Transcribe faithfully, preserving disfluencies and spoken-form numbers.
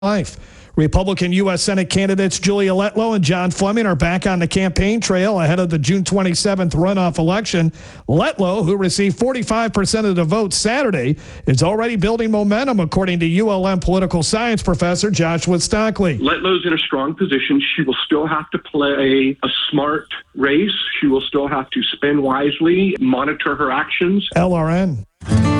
life. Republican U S Senate candidates Julia Letlow and John Fleming are back on the campaign trail ahead of the June twenty-seventh runoff election. Letlow, who received forty-five percent of the vote Saturday, is already building momentum, according to U L M political science professor Joshua Stockley. Letlow's in a strong position. She will still have to play a smart race. She will still have to spend wisely, monitor her actions. L R N.